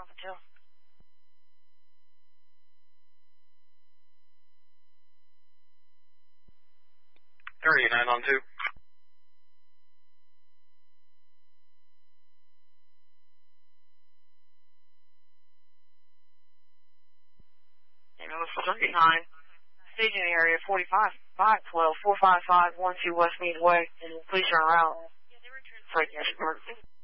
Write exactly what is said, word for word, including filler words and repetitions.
Alpha two. thirty-nine on two. Ambulance thirty-nine. Staging area forty-five, five twelve, four five five, one two West Mead Way. Please turn around. Freight emergency.